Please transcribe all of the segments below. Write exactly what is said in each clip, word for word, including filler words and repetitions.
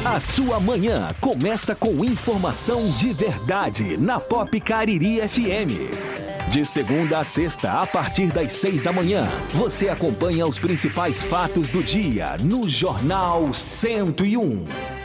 A sua manhã começa com informação de verdade na Pop Cariri F M. De segunda a sexta, a partir das seis da manhã, você acompanha os principais fatos do dia no Jornal cento e um.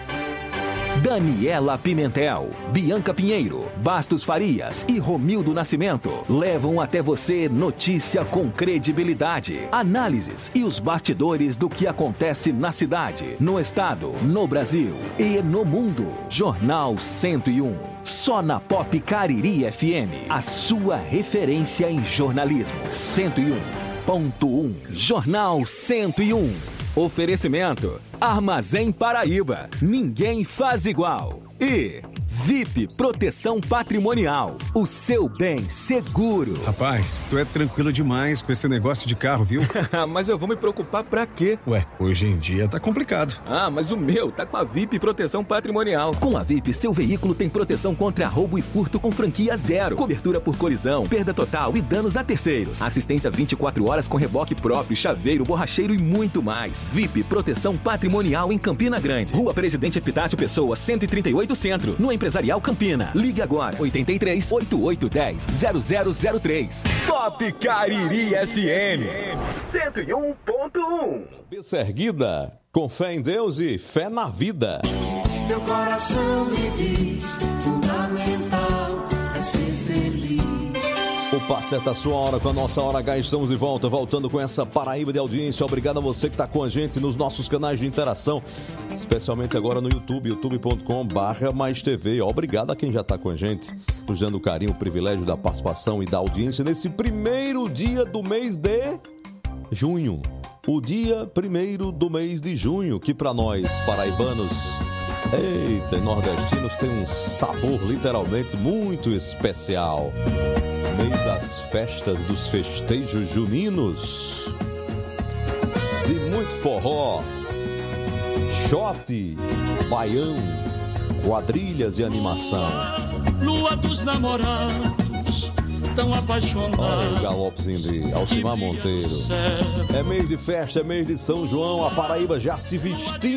Daniela Pimentel, Bianca Pinheiro, Bastos Farias e Romildo Nascimento levam até você notícia com credibilidade, análises e os bastidores do que acontece na cidade, no estado, no Brasil e no mundo. Jornal cento e um, só na Pop Cariri F M, a sua referência em jornalismo. cento e um ponto um, Jornal cento e um. Oferecimento: Armazém Paraíba, ninguém faz igual. E V I P Proteção Patrimonial, o seu bem seguro. Rapaz, tu é tranquilo demais com esse negócio de carro, viu? Mas eu vou me preocupar pra quê? Ué, hoje em dia tá complicado. Ah, mas o meu tá com a V I P Proteção Patrimonial. Com a V I P, seu veículo tem proteção contra roubo e furto com franquia zero. Cobertura por colisão, perda total e danos a terceiros. Assistência vinte e quatro horas com reboque próprio, chaveiro, borracheiro e muito mais. V I P Proteção Patrimonial em Campina Grande. Rua Presidente Epitácio Pessoa, cento e trinta e oito Centro, no Empresarial Campina. Ligue agora, oito três, oito oito um zero, zero zero zero três. Pop Cariri F M cento e um ponto um. Cabeça erguida, com fé em Deus e fé na vida. Meu coração me diz, fundamental é ser feliz. O passe é da sua hora, com a nossa Hora H, estamos de volta, voltando com essa Paraíba de audiência. Obrigado a você que está com a gente nos nossos canais de interação, especialmente agora no YouTube, youtube ponto com barra mais T V. Obrigado a quem já está com a gente, nos dando o carinho, o privilégio da participação e da audiência nesse primeiro dia do mês de junho. O dia primeiro do mês de junho, que para nós, paraibanos, eita, nordestinos, tem um sabor literalmente muito especial. Mês das festas, dos festejos juninos, de muito forró, shot, baião, quadrilhas e animação. Lua dos namorados, tão apaixonados. Olha o galopezinho de Alcimar Monteiro. É mês de festa, é mês de São João, a Paraíba já se vestiu